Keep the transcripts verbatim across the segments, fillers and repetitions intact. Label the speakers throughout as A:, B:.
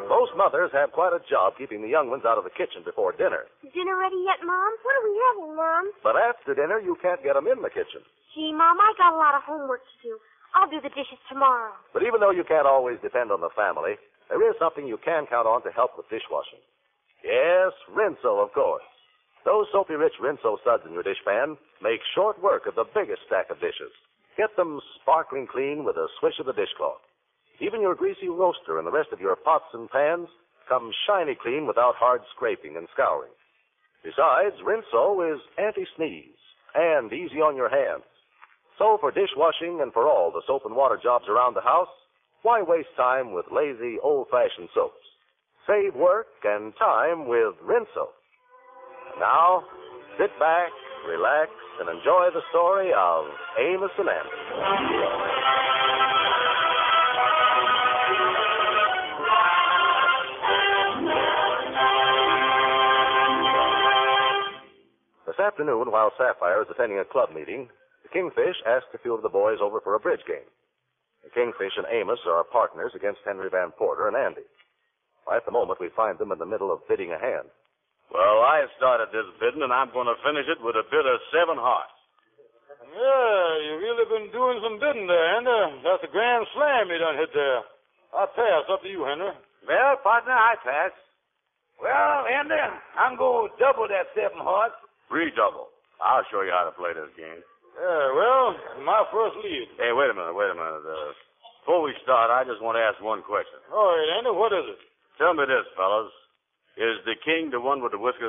A: Most mothers have quite a job keeping the young ones out of the kitchen before dinner.
B: Is dinner ready yet, Mom? What are we having, Mom?
A: But after dinner, you can't get them in the kitchen.
B: Gee, Mom, I got a lot of homework to do. I'll do the dishes tomorrow.
A: But even though you can't always depend on the family, there is something you can count on to help with dishwashing. Yes, Rinso, of course. Those soapy-rich Rinso suds in your dishpan make short work of the biggest stack of dishes. Get them sparkling clean with a swish of the dishcloth. Even your greasy roaster and the rest of your pots and pans come shiny clean without hard scraping and scouring. Besides, Rinso is anti-sneeze and easy on your hands. So for dishwashing and for all the soap and water jobs around the house, why waste time with lazy, old-fashioned soaps? Save work and time with Rinso. Now, sit back, relax, and enjoy the story of Amos and Andy. This afternoon, while Sapphire is attending a club meeting, the Kingfish asked a few of the boys over for a bridge game. The Kingfish and Amos are partners against Henry Van Porter and Andy. At the moment, we find them in the middle of bidding a hand.
C: Well, I started this bidding, and I'm going to finish it with a bid of seven hearts.
D: Yeah, you've really been doing some bidding there, Henry. That's a grand slam you done hit there. I'll pass. Up to you, Henry.
E: Well, partner, I pass. Well, Andy, I'm going to double that seven hearts.
C: Redouble. I'll show you how to play this game.
D: Yeah, well, my first lead.
C: Hey, wait a minute, wait a minute. Uh, before we start, I just want to ask one question.
D: All right, Andy, what is it?
C: Tell me this, fellas. Is the king the one with the whiskers?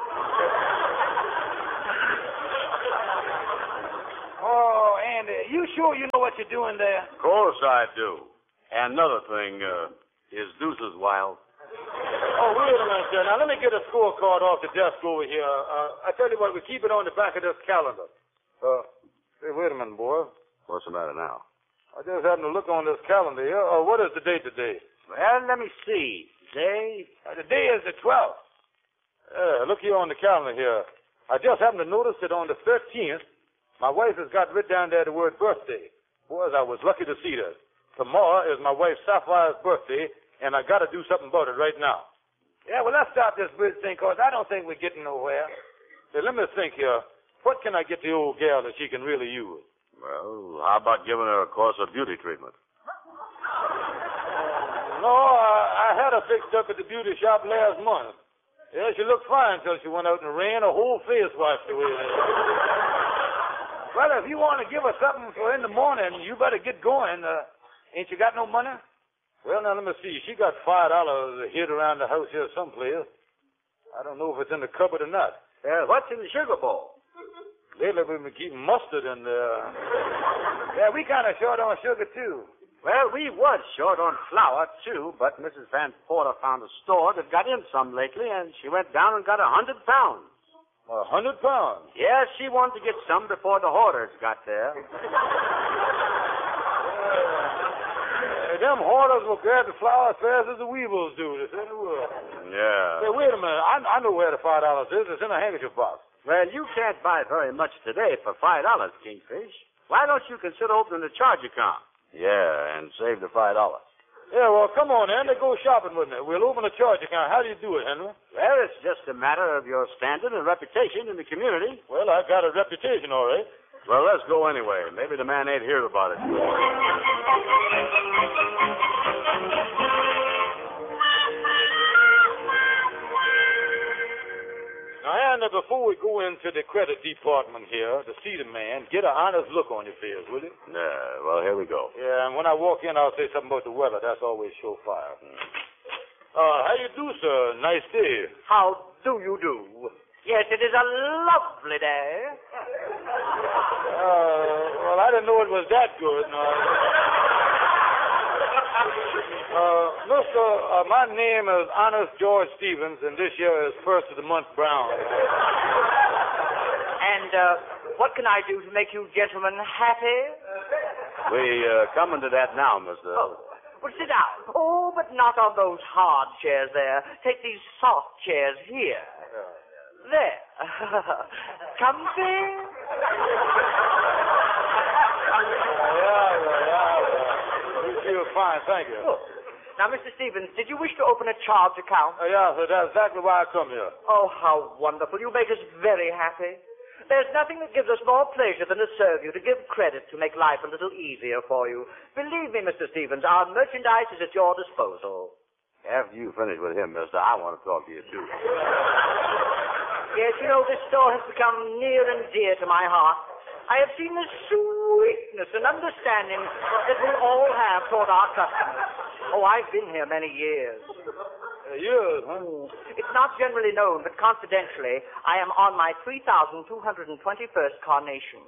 E: Oh, Andy, you sure you know what you're doing there?
C: Of course I do. And another thing, uh, is Deuces wild?
D: Oh, wait a minute, sir. Now, let me get a scorecard off the desk over here. Uh, I tell you what, we keep it on the back of this calendar. Uh, hey, wait a minute, boy.
C: What's the matter now?
D: I just happened to look on this calendar here. Uh, what is the date today?
E: Well, let me see. Day? Uh, the day is the twelfth.
D: Yeah, look here on the calendar here. I just happened to notice that on the thirteenth, my wife has got written down there the word birthday. Boys, I was lucky to see that. Tomorrow is my wife Sapphire's birthday, and I got to do something about it right now.
E: Yeah, well, let's stop this bridge thing, cause I don't think we're getting nowhere.
D: Hey, let me think here. What can I get the old gal that she can really use?
C: Well, how about giving her a course of beauty treatment?
D: No, I, I had her fixed up at the beauty shop last month. Yeah, she looked fine until she went out in the rain. Her whole face washed away.
E: Well, if you want to give her something for in the morning, you better get going. Uh, ain't you got no money?
D: Well, now, let me see. She got five dollars hid around the house here someplace. I don't know if it's in the cupboard or not.
E: Uh, what's in the sugar bowl?
D: Lately, we've been keeping mustard in there.
E: Yeah, we kind of short on sugar, too.
F: Well, we was short on flour, too, but Missus Van Porter found a store that got in some lately, and she went down and got a hundred pounds.
D: A hundred pounds?
F: Yes, she wanted to get some before the hoarders got there.
D: Hey, them hoarders will grab the flour as fast as the weevils do. They say they will.
C: Yeah.
D: Hey, wait a minute. I, I know where the five dollars is. It's in a handkerchief box.
F: Well, you can't buy very much today for five dollars, Kingfish. Why don't you consider opening a charge account?
C: Yeah, and save the five dollars.
D: Yeah, well, come on, Andy. Go shopping with me. We'll open a charge account. How do you do it, Henry?
F: Well, it's just a matter of your standing and reputation in the community.
D: Well, I've got a reputation, all right.
C: Well, let's go anyway. Maybe the man ain't heard about it.
D: Now, Andy, before we go into the credit department here to see the man, get an honest look on your face, will you?
C: Yeah, well, here we go.
D: Yeah, and when I walk in, I'll say something about the weather. That's always surefire. Mm. Uh, how you do, sir? Nice day.
F: How do you do? Yes, it is a lovely day.
D: Uh, well, I didn't know it was that good. No. Uh, mister, uh, my name is Honest George Stevens, and this year is first of the month brown.
F: And uh, what can I do to make you gentlemen happy?
C: We uh, coming to that now, Mister
F: Oh, well, sit down. Oh, but not on those hard chairs there. Take these soft chairs here. There. Comfy?
D: Yeah, yeah, yeah, yeah. You feel fine, thank you.
F: Oh. Now, Mister Stevens, did you wish to open a charge account?
D: Uh, yeah, sir, that's exactly why I come here.
F: Oh, how wonderful. You make us very happy. There's nothing that gives us more pleasure than to serve you, to give credit, to make life a little easier for you. Believe me, Mister Stevens, our merchandise is at your disposal.
C: After you finish with him, mister, I want to talk to you, too.
F: Yes, you know, this store has become near and dear to my heart. I have seen the sweetness and understanding that we all have toward our customers. Oh, I've been here many years.
D: Uh, years, huh?
F: It's not generally known, but confidentially, I am on my three thousand two hundred twenty-first carnation.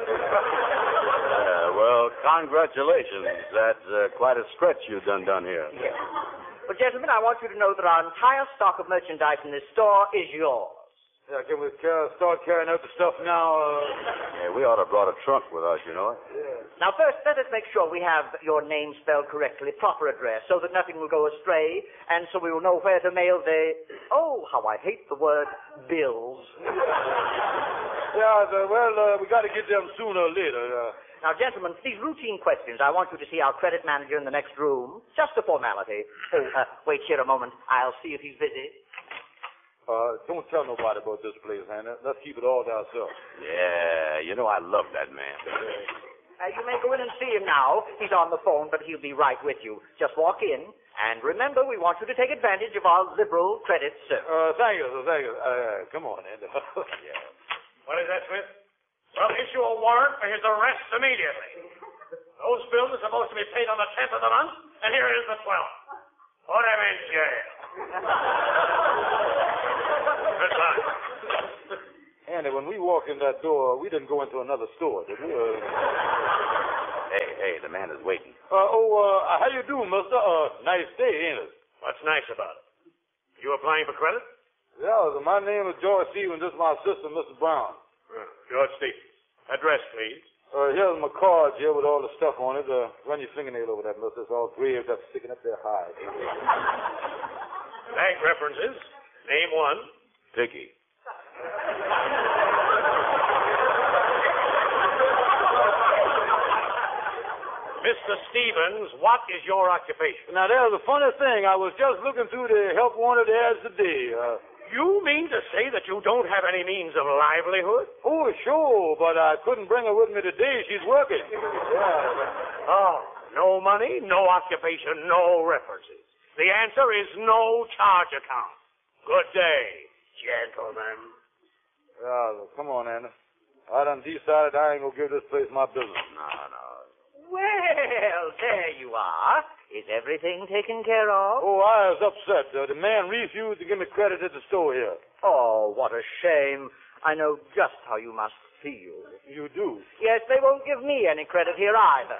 C: Uh, well, congratulations. That's uh, quite a stretch you've done done here.
F: Yes. But, gentlemen, I want you to know that our entire stock of merchandise in this store is yours.
D: Yeah, can we car- start carrying out the stuff now? Uh...
C: Yeah, we ought to have brought a trunk with us, you know.
D: Yeah.
F: Now, first, let us make sure we have your name spelled correctly, proper address, so that nothing will go astray, and so we will know where to mail the, oh, how I hate the word, bills.
D: Yeah, the, well, uh, we got to get them sooner or later. Uh...
F: Now, gentlemen, for these routine questions, I want you to see our credit manager in the next room. Just a formality. Oh, uh, wait here a moment. I'll see if he's busy.
D: Uh, don't tell nobody about this place, Hannah. Let's keep it all to ourselves.
C: Yeah, you know I love that man.
F: Uh, you may go in and see him now. He's on the phone, but he'll be right with you. Just walk in, and remember, we want you to take advantage of our liberal credit service.
D: Uh, thank you, sir, thank you. Uh, come on, Andy.
C: Yeah.
G: What is that, Smith? Well, issue a warrant for his arrest immediately. Those bills are supposed to be paid on the tenth of the month, and here is the twelfth. Put him in jail. Good luck.
D: Andy, when we walked in that door, we didn't go into another store, did we? Uh...
C: Hey, hey, the man is waiting.
D: Uh, oh, uh, how you do, mister? Uh, nice day, ain't it?
G: What's nice about it? You applying for credit?
D: Yeah, my name is George Stevens. This is my assistant, Mister Brown.
G: Uh, George Stevens. Address, please.
D: Uh, here's my card here with all the stuff on it. Uh, run your fingernail over that, mister. It's all graved up, sticking up there high.
G: Bank references. Name one.
C: Dickie.
G: Mister Stevens, what is your occupation?
D: Now, there's a funny thing. I was just looking through the help wanted ads today. Uh,
G: You mean to say that you don't have any means of livelihood?
D: oh, sure, but I couldn't bring her with me today. She's working. Yeah.
G: Oh, no money, no occupation, no references. The answer is no charge account. Good day, gentlemen.
D: Yeah, come on, Andy. I done decided I ain't gonna give this place my business.
C: No, no.
F: Well, there you are. Is everything taken care of?
D: Oh, I was upset. Uh, the man refused to give me credit at the store here.
F: Oh, what a shame. I know just how you must feel.
D: You do?
F: Yes, they won't give me any credit here either.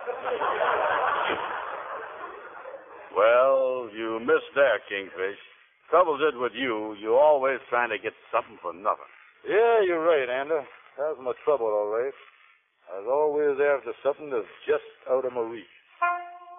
C: Well, you missed there, Kingfish. Troubles is with you, you're always trying to get something for nothing.
D: Yeah, you're right, Andy. That's my trouble, all right. I was always after something that's just out of my reach.